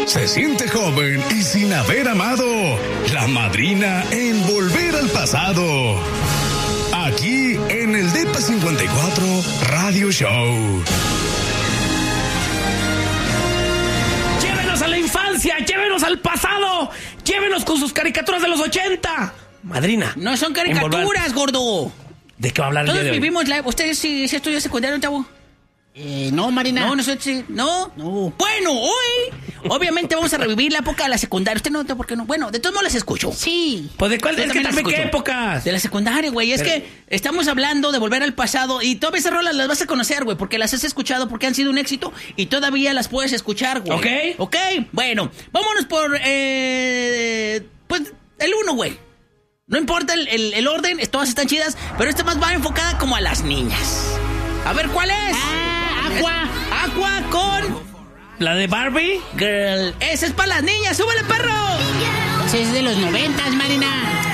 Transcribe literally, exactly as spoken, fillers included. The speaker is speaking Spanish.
se siente joven y sin haber amado. La madrina en Volver al Pasado. Aquí en el D E P A cincuenta y cuatro Radio Show. Llévenos a la infancia, llévenos al pasado, llévenos con sus caricaturas de los ochenta. Madrina. No son caricaturas, gordo. ¿De qué va a hablar el Todos día de hoy? vivimos la... ¿Ustedes sí, sí estudió secundario, chavo? Eh, no, Marina. No, nosotros sí. ¿No? No. Bueno, hoy, obviamente vamos a revivir la época de la secundaria. ¿Usted no? ¿Por qué no? Bueno, de todos modos las escucho. Sí. Pues de cuál, Yo es que también las también qué escucho. épocas. De la secundaria, güey. Es Pero- que estamos hablando de volver al pasado y todas esas rolas las vas a conocer, güey, porque las has escuchado, porque han sido un éxito y todavía las puedes escuchar, güey. Ok. Ok, bueno, vámonos por, eh, pues, el uno, güey. No importa el, el, el orden, todas están chidas, pero esta más va enfocada como a las niñas. A ver, ¿cuál es? Ah, Aqua. Aqua con ¿La de Barbie? Girl. Esa es para las niñas, súbele, perro. Ese es de los noventas, Marina.